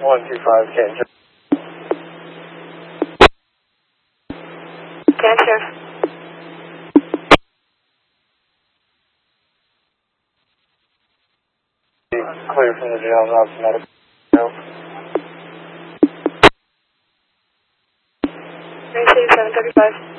125 Cancer. Cancer. Clear from the jail, not medical. No. 735.